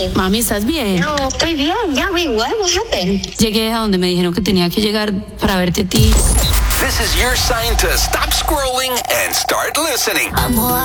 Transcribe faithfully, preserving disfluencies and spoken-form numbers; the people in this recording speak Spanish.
happened? Mami, ¿estás bien? No, estoy bien. Yeah, wait, what? What happened? Llegué a donde me dijeron que tenía que llegar para verte a ti. This is your sign to stop scrolling and start listening.